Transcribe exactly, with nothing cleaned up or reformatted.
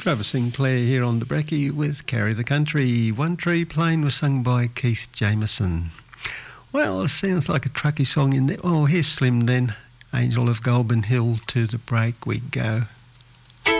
Travis Sinclair here on the Brekkie with Carry the Country. One Tree Plain was sung by Keith Jameson. Well, it sounds like a trucky song in there. Oh, here's Slim then. Angel of Goulburn Hill, to the break we go.